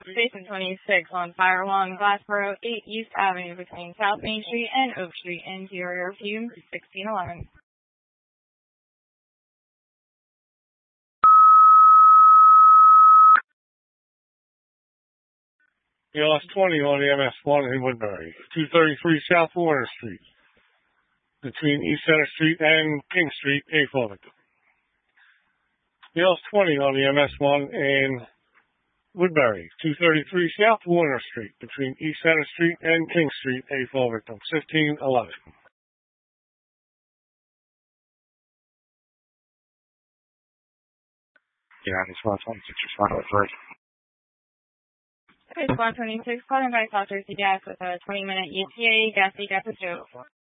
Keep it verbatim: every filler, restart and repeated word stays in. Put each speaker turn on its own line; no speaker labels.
Station twenty-six on fire along Glassboro eight East Avenue between South Main Street and Oak Street. Interior fumes sixteen eleven.
You lost twenty on the M S one in Woodbury. two thirty-three South Warner Street between East Center Street and King Street, A four victim. You lost twenty on the M S one in Woodbury. two thirty-three South Warner Street between East Center Street and King Street, A four victim. fifteen eleven.
Yeah, it's one twenty-six, respond with three.
Okay, one twenty-six, calling by South Jersey Gas with a twenty minute E T A, gas leak episode.